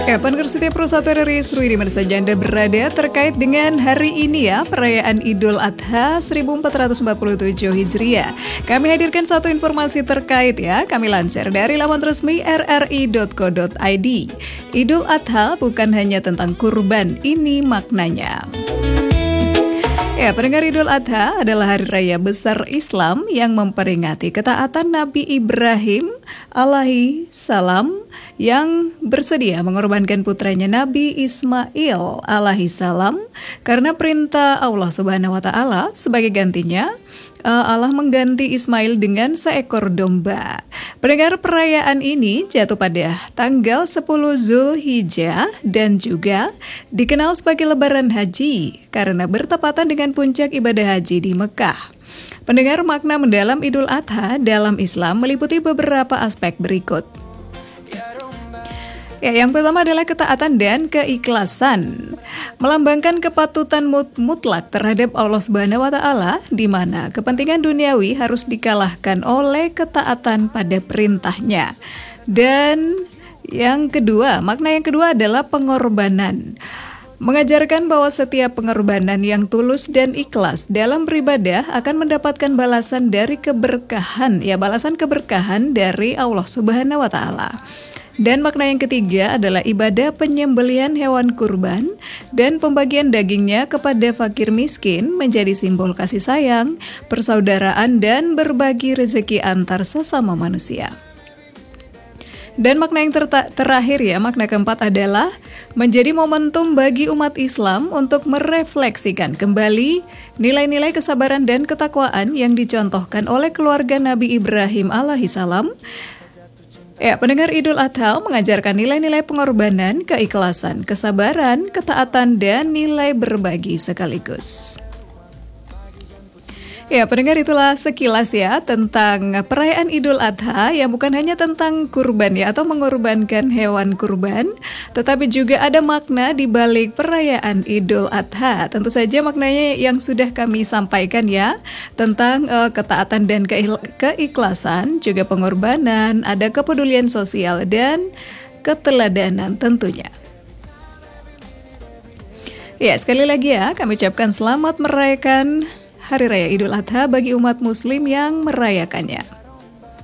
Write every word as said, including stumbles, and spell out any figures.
Kapan Setia Pro satu R R I Seru di mana saja Anda berada terkait dengan hari ini ya, perayaan Idul Adha seribu empat ratus empat puluh tujuh Hijriah. Kami hadirkan satu informasi terkait ya, kami lansir dari laman resmi r r i dot co dot i d. Idul Adha bukan hanya tentang kurban, ini maknanya. Ya, pendengar, Idul Adha adalah hari raya besar Islam yang memperingati ketaatan Nabi Ibrahim alaihi salam yang bersedia mengorbankan putranya Nabi Ismail alaihi salam karena perintah Allah Subhanahu wa taala. Sebagai gantinya, Allah mengganti Ismail dengan seekor domba. Pendengar, perayaan ini jatuh pada tanggal sepuluh Zulhijjah dan juga dikenal sebagai Lebaran Haji karena bertepatan dengan puncak ibadah haji di Mekah. Pendengar, makna mendalam Idul Adha dalam Islam meliputi beberapa aspek berikut. Ya, yang pertama adalah ketaatan dan keikhlasan, melambangkan kepatutan mut mutlak terhadap Allah Subhanahu wa taala, di mana kepentingan duniawi harus dikalahkan oleh ketaatan pada perintahnya. Dan yang kedua, makna yang kedua adalah pengorbanan. Mengajarkan bahwa setiap pengorbanan yang tulus dan ikhlas dalam beribadah akan mendapatkan balasan dari keberkahan, ya balasan keberkahan dari Allah Subhanahu wa taala. Dan makna yang ketiga adalah ibadah penyembelihan hewan kurban dan pembagian dagingnya kepada fakir miskin menjadi simbol kasih sayang, persaudaraan, dan berbagi rezeki antar sesama manusia. Dan makna yang ter terakhir ya, makna keempat adalah menjadi momentum bagi umat Islam untuk merefleksikan kembali nilai-nilai kesabaran dan ketakwaan yang dicontohkan oleh keluarga Nabi Ibrahim alaihissalam. Ya, pendengar, Idul Adha mengajarkan nilai-nilai pengorbanan, keikhlasan, kesabaran, ketaatan, dan nilai berbagi sekaligus. Ya, pendengar, itulah sekilas ya tentang perayaan Idul Adha yang bukan hanya tentang kurban ya atau mengorbankan hewan kurban, tetapi juga ada makna di balik perayaan Idul Adha. Tentu saja maknanya yang sudah kami sampaikan ya, tentang uh, ketaatan dan keikhlasan, juga pengorbanan, ada kepedulian sosial dan keteladanan tentunya. Ya, sekali lagi ya kami ucapkan selamat merayakan Hari Raya Idul Adha bagi umat muslim yang merayakannya.